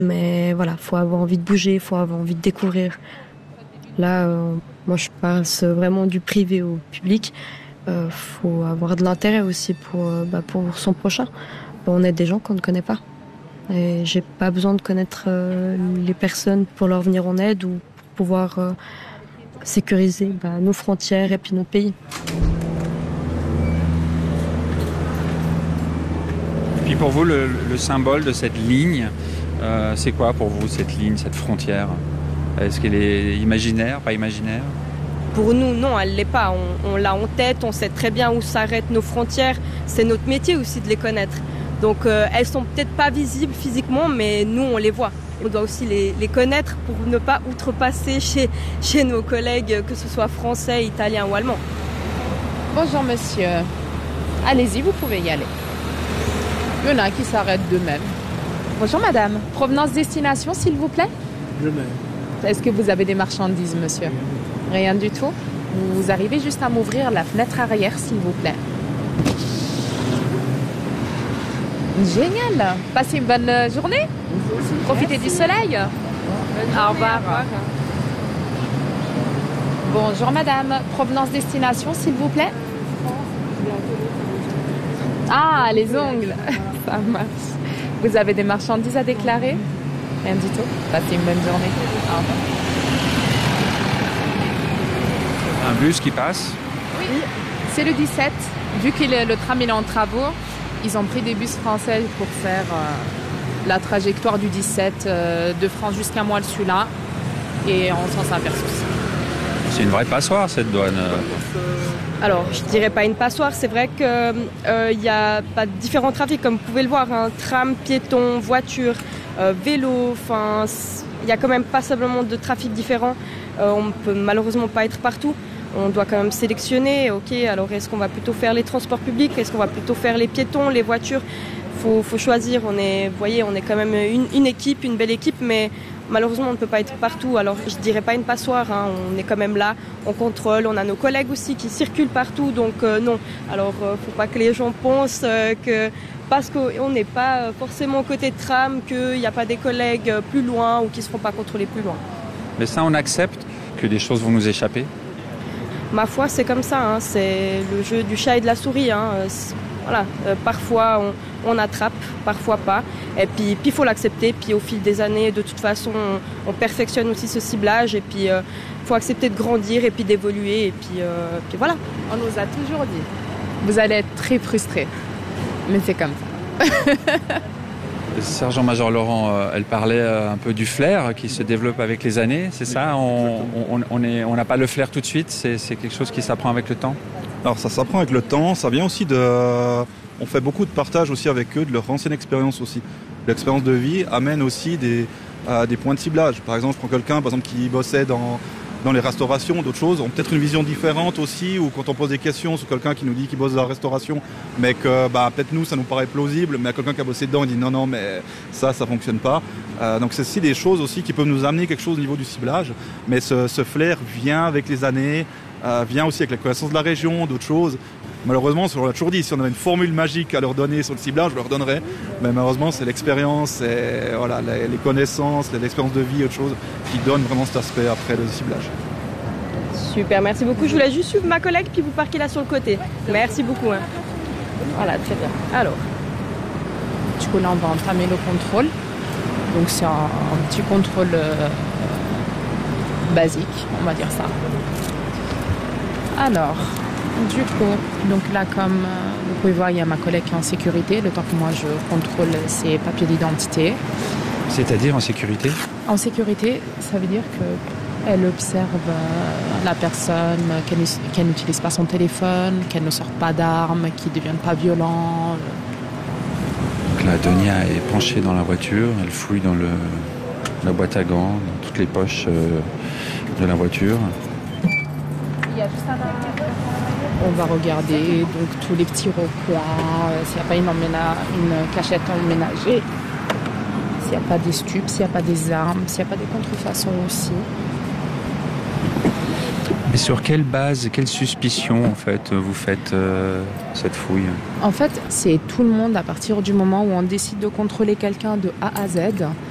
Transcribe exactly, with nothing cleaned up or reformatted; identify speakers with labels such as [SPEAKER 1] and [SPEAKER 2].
[SPEAKER 1] Mais voilà, faut avoir envie de bouger, faut avoir envie de découvrir. Là, euh, moi, je passe vraiment du privé au public. Euh, faut avoir de l'intérêt aussi pour, euh, bah, pour son prochain. On aide des gens qu'on ne connaît pas. Et j'ai pas besoin de connaître euh, les personnes pour leur venir en aide ou pour pouvoir euh, sécuriser bah, nos frontières et puis notre pays.
[SPEAKER 2] Et puis pour vous, le, le symbole de cette ligne, euh, c'est quoi pour vous, cette ligne, cette frontière ? Est-ce qu'elle est imaginaire, pas imaginaire ?
[SPEAKER 1] Pour nous, non, elle ne l'est pas. On, on l'a en tête, on sait très bien où s'arrêtent nos frontières. C'est notre métier aussi de les connaître. Donc euh, elles sont peut-être pas visibles physiquement, mais nous, on les voit. On doit aussi les, les connaître pour ne pas outrepasser chez, chez nos collègues, que ce soit français, italien ou allemand.
[SPEAKER 3] Bonjour monsieur. Allez-y, vous pouvez y aller. Il y en a qui s'arrêtent d'eux-mêmes. Bonjour madame. Provenance destination, s'il vous plaît ?
[SPEAKER 4] Jamais.
[SPEAKER 3] Est-ce que vous avez des marchandises, monsieur ? Rien du tout. Vous arrivez juste à m'ouvrir la fenêtre arrière, s'il vous plaît. Génial. Passez une bonne journée. Profitez du soleil. Au revoir. Bonjour madame. Provenance destination, s'il vous plaît. Ah, les ongles. Ça marche. Vous avez des marchandises à déclarer ? Rien du tout. Passez une bonne journée. Au revoir.
[SPEAKER 2] Un bus qui passe ?
[SPEAKER 3] Oui, c'est le dix-sept. Vu que le, le tram il est en travaux, ils ont pris des bus français pour faire euh, la trajectoire du dix-sept euh, de France jusqu'à Moelle-sur-Là. Et on s'en s'aperçoit.
[SPEAKER 2] C'est une vraie passoire, cette douane.
[SPEAKER 1] Alors, je dirais pas une passoire. C'est vrai qu'il euh, y a pas différents trafics, comme vous pouvez le voir. Hein, tram, piéton, voiture, euh, vélo. Enfin, il y a quand même passablement de trafics différents. Euh, on ne peut malheureusement pas être partout. On doit quand même sélectionner. Ok, alors est-ce qu'on va plutôt faire les transports publics ? Est-ce qu'on va plutôt faire les piétons, les voitures ? Faut, faut choisir. On est, vous voyez, on est quand même une, une équipe, une belle équipe, mais malheureusement, on ne peut pas être partout. Alors, je ne dirais pas une passoire. Hein. On est quand même là, on contrôle. On a nos collègues aussi qui circulent partout, donc euh, non. Alors, il euh, ne faut pas que les gens pensent euh, que parce qu'on n'est pas forcément côté tram, qu'il n'y a pas des collègues plus loin ou qui ne se font pas contrôler plus loin.
[SPEAKER 2] Mais ça, on accepte que des choses vont nous échapper ?
[SPEAKER 1] Ma foi, c'est comme ça. Hein. C'est le jeu du chat et de la souris. Hein. Voilà. Euh, parfois, on, on attrape, parfois pas. Et puis, il faut l'accepter. Puis, au fil des années, de toute façon, on, on perfectionne aussi ce ciblage. Et puis, il euh, faut accepter de grandir et puis d'évoluer. Et puis, euh, puis voilà.
[SPEAKER 3] On nous a toujours dit, vous allez être très frustrés. Mais c'est comme ça.
[SPEAKER 2] Sergent-major Laurent, elle parlait un peu du flair qui se développe avec les années, c'est ça ? On on, on est, on n'a pas le flair tout de suite, c'est, c'est quelque chose qui s'apprend avec le temps ?
[SPEAKER 4] Alors ça s'apprend avec le temps, ça vient aussi de... On fait beaucoup de partage aussi avec eux, de leur ancienne expérience aussi. L'expérience de vie amène aussi des, euh, des points de ciblage. Par exemple, je prends quelqu'un par exemple, qui bossait dans... dans les restaurations, d'autres choses, ont peut-être une vision différente aussi, ou quand on pose des questions sur quelqu'un qui nous dit qu'il bosse dans la restauration, mais que bah, peut-être nous, ça nous paraît plausible, mais à quelqu'un qui a bossé dedans, il dit non, non, mais ça, ça fonctionne pas. Euh, donc c'est aussi des choses aussi qui peuvent nous amener quelque chose au niveau du ciblage, mais ce, ce flair vient avec les années, euh, vient aussi avec la connaissance de la région, d'autres choses. Malheureusement, on l'a toujours dit, si on avait une formule magique à leur donner sur le ciblage, je leur donnerais. Mais malheureusement, c'est l'expérience, c'est voilà, les, les connaissances, l'expérience de vie, autre chose, qui donne vraiment cet aspect après le ciblage.
[SPEAKER 1] Super, merci beaucoup. Je voulais juste suivre ma collègue, puis vous parquez là sur le côté. Merci beaucoup. Hein. Voilà, très bien. Alors.
[SPEAKER 3] Du coup, là, on va entamer le contrôle. Donc, c'est un, un petit contrôle euh, basique, on va dire ça. Alors... Du coup, donc là, comme euh, vous pouvez voir, il y a ma collègue qui est en sécurité, le temps que moi je contrôle ses papiers d'identité.
[SPEAKER 2] C'est-à-dire en sécurité ?
[SPEAKER 3] En sécurité, ça veut dire qu'elle observe euh, la personne, qu'elle, qu'elle n'utilise pas son téléphone, qu'elle ne sort pas d'armes, qu'il ne devienne pas violent.
[SPEAKER 2] Donc là, Donia est penchée dans la voiture, elle fouille dans le, la boîte à gants, dans toutes les poches euh, de la voiture.
[SPEAKER 3] Il y a juste un... On va regarder donc tous les petits recoins, euh, s'il n'y a pas une, emména- une cachette emménagée, s'il n'y a pas des stupes, s'il n'y a pas des armes, s'il n'y a pas des contrefaçons aussi.
[SPEAKER 2] Mais sur quelle base, quelle suspicion en fait vous faites euh, cette fouille ?
[SPEAKER 3] En fait, c'est tout le monde à partir du moment où on décide de contrôler quelqu'un de A à Z.